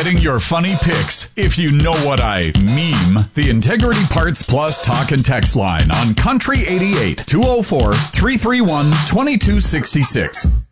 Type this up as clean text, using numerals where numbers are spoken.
using your funny pics, if you know what I meme. The Integrity Parts Plus talk and text line on Country 88 204 331 2266.